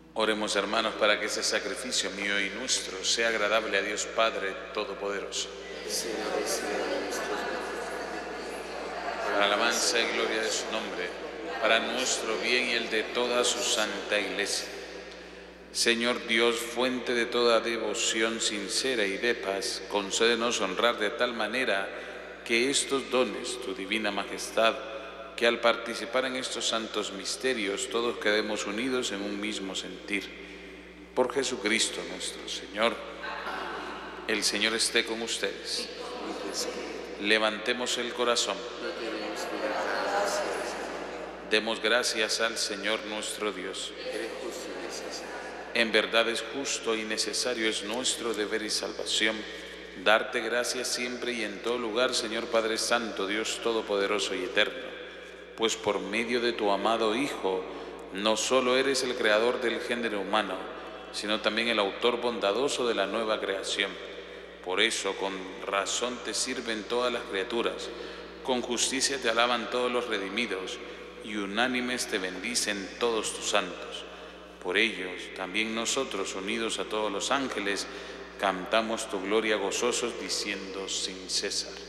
Oremos, hermanos, para que ese sacrificio mío y nuestro sea agradable a Dios Padre Todopoderoso. Señor, recibe nuestros Para alabanza y gloria de su nombre, para nuestro bien y el de toda su santa Iglesia. Señor Dios, fuente de toda devoción sincera y de paz, concédenos honrar de tal manera que estos dones, tu divina majestad, que al participar en estos santos misterios todos quedemos unidos en un mismo sentir. Por Jesucristo nuestro Señor. El Señor esté con ustedes. Levantemos el corazón. Demos gracias al Señor nuestro Dios. En verdad es justo y necesario, es nuestro deber y salvación, darte gracias siempre y en todo lugar, Señor Padre Santo, Dios Todopoderoso y Eterno, pues por medio de tu amado Hijo, no solo eres el creador del género humano, sino también el autor bondadoso de la nueva creación. Por eso, con razón te sirven todas las criaturas, con justicia te alaban todos los redimidos, y unánimes te bendicen todos tus santos. Por ellos, también nosotros, unidos a todos los ángeles, cantamos tu gloria gozosos, diciendo sin cesar.